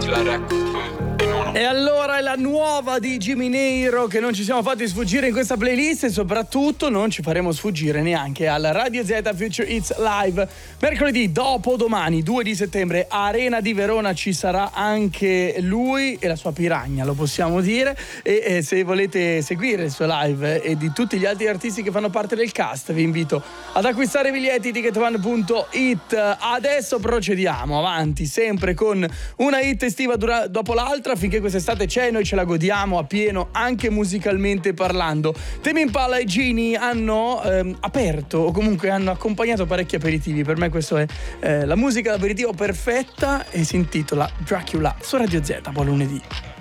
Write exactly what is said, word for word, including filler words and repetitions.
E allora è la nuova di Jimmy Nero che non ci siamo fatti sfuggire in questa playlist e soprattutto non ci faremo sfuggire neanche al Radio Z Future Hits Live. Mercoledì dopodomani, due di settembre, Arena di Verona, ci sarà anche lui e la sua piragna, lo possiamo dire. E, e se volete seguire il suo live e di tutti gli altri artisti che fanno parte del cast, vi invito ad acquistare i biglietti ticket one punto it. Adesso procediamo avanti sempre con una hit estiva dura- dopo l'altra finché quest'estate c'è e noi ce la godiamo a pieno anche musicalmente parlando. Tame Impala e Genie hanno ehm, aperto o comunque hanno accompagnato parecchi aperitivi. Per me questo è eh, la musica d'aperitivo perfetta e si intitola Dracula su Radio Z, buon lunedì.